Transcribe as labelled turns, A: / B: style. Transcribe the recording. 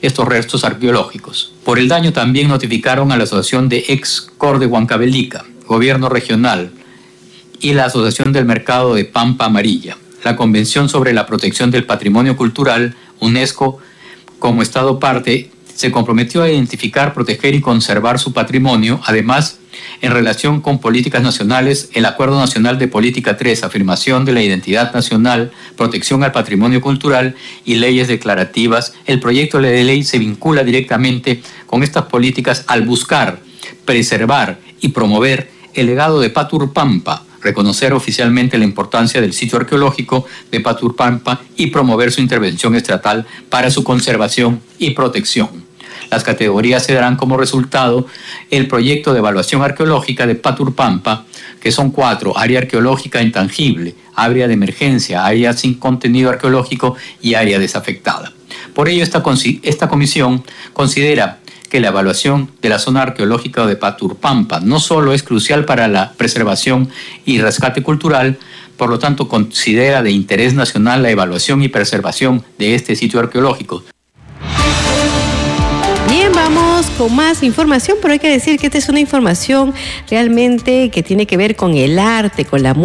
A: estos restos arqueológicos. Por el daño también notificaron a la Asociación de Ex-Cor de Huancavelica, Gobierno Regional y la Asociación del Mercado de Pampa Amarilla. La Convención sobre la Protección del Patrimonio Cultural, UNESCO, como Estado parte, se comprometió a identificar, proteger y conservar su patrimonio. Además, en relación con políticas nacionales, el Acuerdo Nacional de Política 3, afirmación de la identidad nacional, protección al patrimonio cultural y leyes declarativas, el proyecto de ley se vincula directamente con estas políticas al buscar, preservar y promover el legado de Paturpampa, reconocer oficialmente la importancia del sitio arqueológico de Paturpampa y promover su intervención estatal para su conservación y protección. Las categorías se darán como resultado el proyecto de evaluación arqueológica de Paturpampa, que son 4: área arqueológica intangible, área de emergencia, área sin contenido arqueológico y área desafectada. Por ello, esta comisión considera que la evaluación de la zona arqueológica de Paturpampa no solo es crucial para la preservación y rescate cultural, por lo tanto considera de interés nacional la evaluación y preservación de este sitio arqueológico.
B: Bien, vamos con más información, pero hay que decir que esta es una información realmente que tiene que ver con el arte, con la música.